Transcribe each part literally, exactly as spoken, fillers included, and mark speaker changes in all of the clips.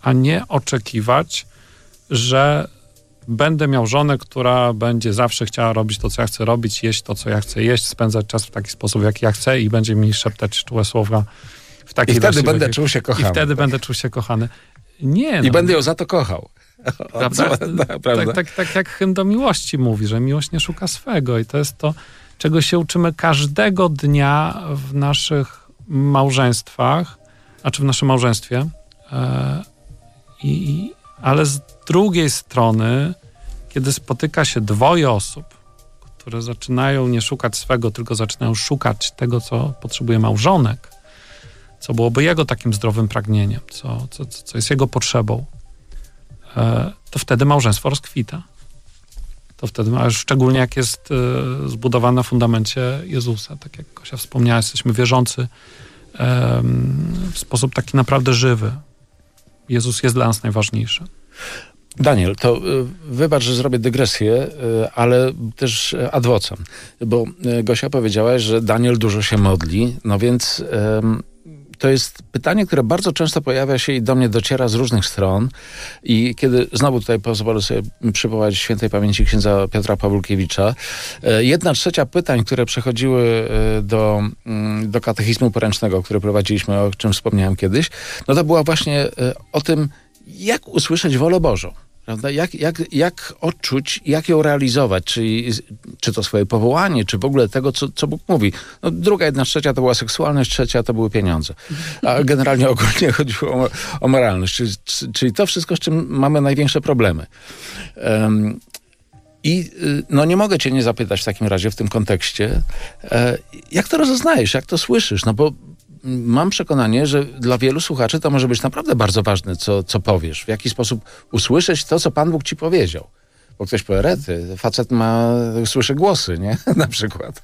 Speaker 1: a nie oczekiwać, że będę miał żonę, która będzie zawsze chciała robić to, co ja chcę robić, jeść to, co ja chcę jeść, spędzać czas w taki sposób, jak ja chcę i będzie mi szeptać czułe słowa w takiej
Speaker 2: I wtedy
Speaker 1: wersji,
Speaker 2: będę czuł się kochany.
Speaker 1: I wtedy tak. będę czuł się kochany. Nie.
Speaker 2: I
Speaker 1: no,
Speaker 2: będę ją za to kochał.
Speaker 1: Prawda?
Speaker 2: O, co, no, prawda?
Speaker 1: Tak, tak, tak jak hymn do miłości mówi, że miłość nie szuka swego i to jest to, czego się uczymy każdego dnia w naszych małżeństwach, a czy w naszym małżeństwie. E, i, ale z drugiej strony, kiedy spotyka się dwoje osób, które zaczynają nie szukać swego, tylko zaczynają szukać tego, co potrzebuje małżonek, co byłoby jego takim zdrowym pragnieniem, co, co, co jest jego potrzebą, to wtedy małżeństwo rozkwita. To wtedy, a szczególnie jak jest zbudowane na fundamencie Jezusa. Tak jak Gosia wspomniała, jesteśmy wierzący w sposób taki naprawdę żywy. Jezus jest dla nas najważniejszy.
Speaker 2: Daniel, to wybacz, że zrobię dygresję, ale też ad vocem, bo Gosia powiedziałaś, że Daniel dużo się modli, no więc to jest pytanie, które bardzo często pojawia się i do mnie dociera z różnych stron i kiedy znowu tutaj pozwolę sobie przywołać świętej pamięci księdza Piotra Pawłkiewicza, jedna trzecia pytań, które przechodziły do, do katechizmu poręcznego, który prowadziliśmy, o czym wspomniałem kiedyś, no to była właśnie o tym, jak usłyszeć wolę Bożą. Prawda? Jak, jak, jak odczuć, jak ją realizować, czyli, czy to swoje powołanie, czy w ogóle tego, co, co Bóg mówi. No, druga jedna trzecia to była seksualność, trzecia to były pieniądze. A generalnie ogólnie chodziło o, o moralność, czyli, czyli to wszystko, z czym mamy największe problemy. Um, I no nie mogę cię nie zapytać w takim razie w tym kontekście, e, jak to rozeznajesz, jak to słyszysz, no bo mam przekonanie, że dla wielu słuchaczy to może być naprawdę bardzo ważne, co, co powiesz. W jaki sposób usłyszeć to, co Pan Bóg ci powiedział. Bo ktoś powie, rety, facet ma, słyszy głosy, nie? Na przykład.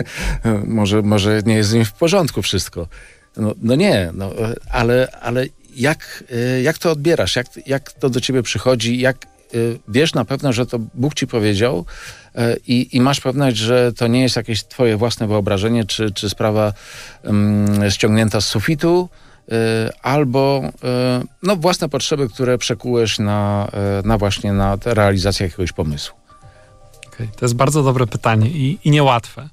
Speaker 2: może, może nie jest z nim w porządku wszystko. No, no nie, no, ale, ale jak, jak to odbierasz? Jak, jak to do ciebie przychodzi? Jak wiesz na pewno, że to Bóg ci powiedział i, i masz pewność, że to nie jest jakieś twoje własne wyobrażenie, czy, czy sprawa um, ściągnięta z sufitu, y, albo y, no, własne potrzeby, które przekułeś na, y, na właśnie na realizację jakiegoś pomysłu.
Speaker 1: Okay, to jest bardzo dobre pytanie i, i niełatwe.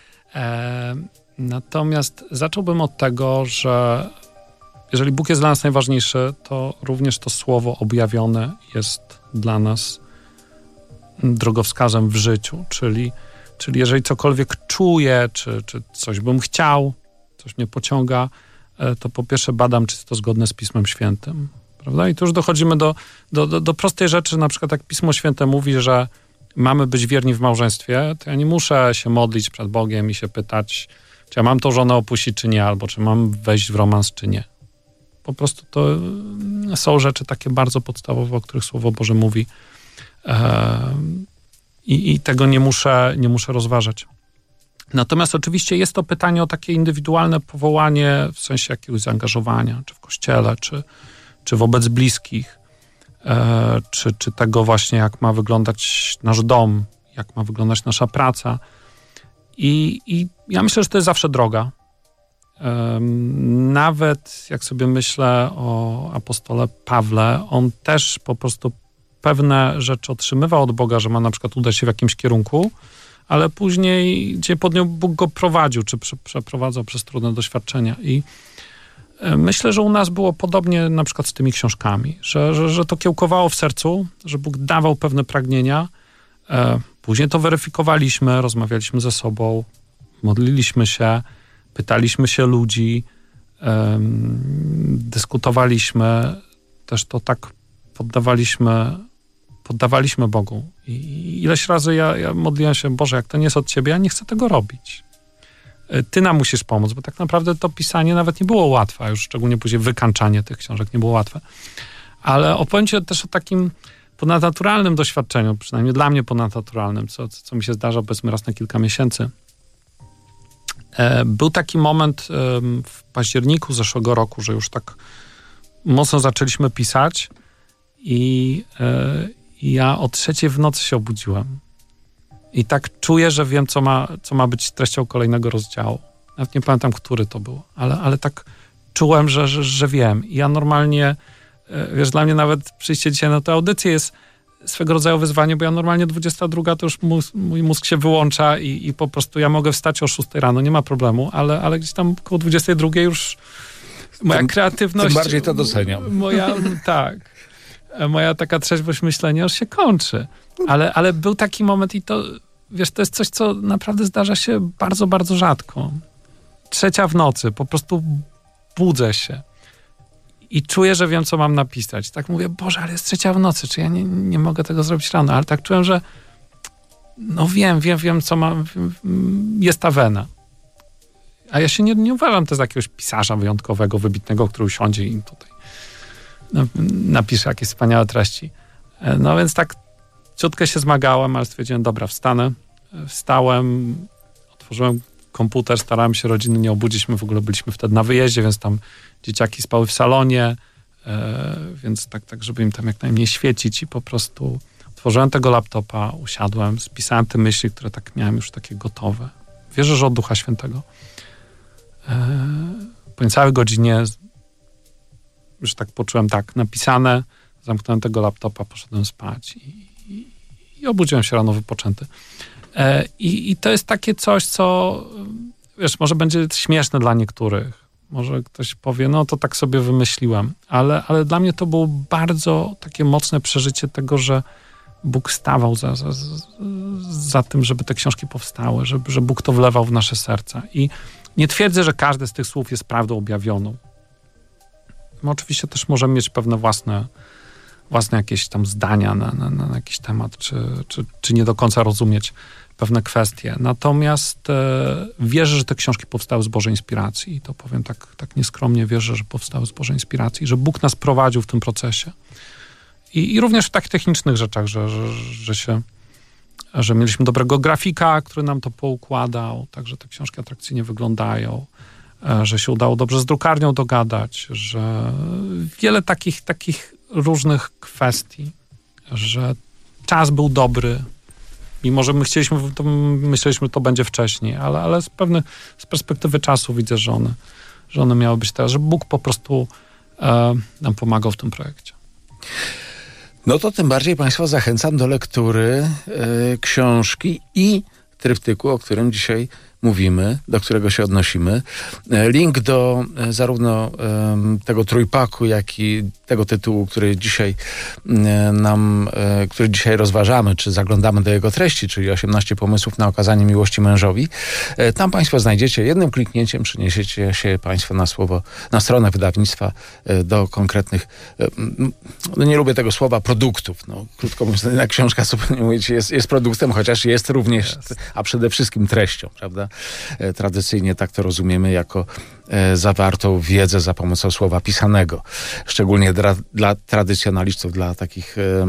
Speaker 1: E, natomiast zacząłbym od tego, że jeżeli Bóg jest dla nas najważniejszy, to również to słowo objawione jest dla nas drogowskazem w życiu, czyli, czyli jeżeli cokolwiek czuję, czy, czy coś bym chciał, coś mnie pociąga, to po pierwsze badam, czy jest to zgodne z Pismem Świętym, prawda? I tu już dochodzimy do, do, do, do prostej rzeczy, na przykład jak Pismo Święte mówi, że mamy być wierni w małżeństwie, to ja nie muszę się modlić przed Bogiem i się pytać, czy ja mam tą żonę opuścić, czy nie, albo czy mam wejść w romans, czy nie. Po prostu to są rzeczy takie bardzo podstawowe, o których Słowo Boże mówi. I, i tego nie muszę, nie muszę rozważać. Natomiast oczywiście jest to pytanie o takie indywidualne powołanie w sensie jakiegoś zaangażowania, czy w kościele, czy, czy wobec bliskich, czy, czy tego właśnie, jak ma wyglądać nasz dom, jak ma wyglądać nasza praca. I, i ja myślę, że to jest zawsze droga. Nawet jak sobie myślę o apostole Pawle, on też po prostu pewne rzeczy otrzymywał od Boga, że ma na przykład udać się w jakimś kierunku, ale później gdzie pod nią Bóg go prowadził, czy przeprowadzał przez trudne doświadczenia. I myślę, że u nas było podobnie na przykład z tymi książkami, że, że, że to kiełkowało w sercu, że Bóg dawał pewne pragnienia, później to weryfikowaliśmy, rozmawialiśmy ze sobą, modliliśmy się, pytaliśmy się ludzi, um, dyskutowaliśmy, też to tak poddawaliśmy, poddawaliśmy Bogu. I ileś razy ja, ja modliłem się, Boże, jak to nie jest od Ciebie, ja nie chcę tego robić. Ty nam musisz pomóc, bo tak naprawdę to pisanie nawet nie było łatwe, a już szczególnie później wykańczanie tych książek nie było łatwe. Ale opowiem Ci też o takim ponadnaturalnym doświadczeniu, przynajmniej dla mnie ponadnaturalnym, co, co mi się zdarza powiedzmy raz na kilka miesięcy. Był taki moment w październiku zeszłego roku, że już tak mocno zaczęliśmy pisać i, i ja o trzeciej w nocy się obudziłem. I tak czuję, że wiem, co ma, co ma być treścią kolejnego rozdziału. Nawet nie pamiętam, który to był, ale, ale tak czułem, że, że, że wiem. I ja normalnie Wiesz, dla mnie nawet przyjście dzisiaj na tę audycję jest swego rodzaju wyzwanie, bo ja normalnie dwudziesta druga to już mózg, mój mózg się wyłącza i, i po prostu ja mogę wstać o szóstej rano, nie ma problemu, ale, ale gdzieś tam koło dwudziestej drugiej już moja
Speaker 2: tym,
Speaker 1: kreatywność...
Speaker 2: Tym bardziej to doceniam.
Speaker 1: Moja, tak. Moja taka trzeźwość myślenia już się kończy. Ale, ale był taki moment i to, wiesz, to jest coś, co naprawdę zdarza się bardzo, bardzo rzadko. Trzecia w nocy, po prostu budzę się. I czuję, że wiem, co mam napisać. Tak mówię, Boże, ale jest trzecia w nocy, czy ja nie, nie mogę tego zrobić rano? Ale tak czułem, że no wiem, wiem, wiem, co mam, jest ta wena. A ja się nie, nie uważam też za jakiegoś pisarza wyjątkowego, wybitnego, który usiądzie i tutaj napisze jakieś wspaniałe treści. No więc tak ciutkę się zmagałem, ale stwierdziłem, dobra, wstanę. Wstałem, otworzyłem komputer, starałem się rodziny nie obudzić. My w ogóle byliśmy wtedy na wyjeździe, więc tam dzieciaki spały w salonie, e, więc tak, tak, żeby im tam jak najmniej świecić i po prostu otworzyłem tego laptopa, usiadłem, spisałem te myśli, które tak miałem już takie gotowe. Wierzę, że od Ducha Świętego. E, po niecałej godzinie już tak poczułem tak, napisane, zamknąłem tego laptopa, poszedłem spać i, i, i obudziłem się rano wypoczęty. E, i, I to jest takie coś, co wiesz, może będzie śmieszne dla niektórych. Może ktoś powie, no to tak sobie wymyśliłem. Ale, ale dla mnie to było bardzo takie mocne przeżycie tego, że Bóg stawał za, za, za tym, żeby te książki powstały, żeby, że Bóg to wlewał w nasze serca. I nie twierdzę, że każde z tych słów jest prawdą objawioną. My oczywiście też możemy mieć pewne własne, własne jakieś tam zdania na, na, na jakiś temat, czy, czy, czy nie do końca rozumieć pewne kwestie. Natomiast e, wierzę, że te książki powstały z Bożej inspiracji. I to powiem tak, tak nieskromnie, wierzę, że powstały z Bożej inspiracji, że Bóg nas prowadził w tym procesie. I, i również w takich technicznych rzeczach, że, że, że się, że mieliśmy dobrego grafika, który nam to poukładał, tak, że te książki atrakcyjnie wyglądają, e, że się udało dobrze z drukarnią dogadać, że wiele takich, takich różnych kwestii, że czas był dobry, mimo że my chcieliśmy, to myśleliśmy, że to będzie wcześniej, ale, ale z pewnych, z perspektywy czasu widzę, że one, że one miały być teraz, że Bóg po prostu e, nam pomagał w tym projekcie.
Speaker 2: No to tym bardziej Państwa zachęcam do lektury e, książki i tryptyku, o którym dzisiaj mówimy, do którego się odnosimy. Link do e, zarówno e, tego trójpaku, jak i tego tytułu, który dzisiaj e, nam, e, który dzisiaj rozważamy, czy zaglądamy do jego treści, czyli osiemnaście pomysłów na okazanie miłości mężowi. E, tam Państwo znajdziecie, jednym kliknięciem przyniesiecie się Państwo na słowo, na stronę wydawnictwa e, do konkretnych, e, no nie lubię tego słowa, produktów. No, krótko mówiąc, na książka, zupełnie mówić, jest, jest produktem, chociaż jest również, yes. a przede wszystkim treścią, prawda? E, tradycyjnie tak to rozumiemy jako e, zawartą wiedzę za pomocą słowa pisanego. Szczególnie dla, dla tradycjonalistów, dla takich e,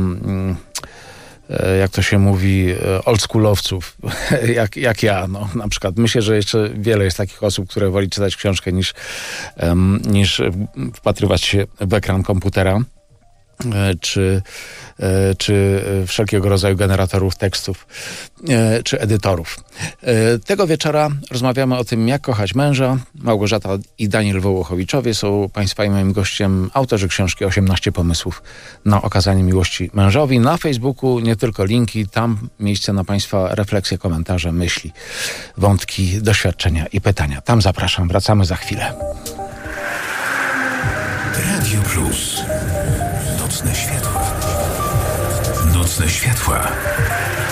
Speaker 2: e, jak to się mówi, oldschoolowców, jak, jak ja. No, na przykład myślę, że jeszcze wiele jest takich osób, które woli czytać książkę niż, e, niż wpatrywać się w ekran komputera. Czy, czy wszelkiego rodzaju generatorów tekstów, czy edytorów. Tego wieczora rozmawiamy o tym, jak kochać męża. Małgorzata i Daniel Wołochowiczowie są Państwa i moim gościem, autorzy książki osiemnaście pomysłów na okazanie miłości mężowi. Na Facebooku nie tylko linki, tam miejsce na Państwa refleksje, komentarze, myśli, wątki, doświadczenia i pytania. Tam zapraszam, wracamy za chwilę.
Speaker 3: Radio Plus. Nocne światła. Nocne światła.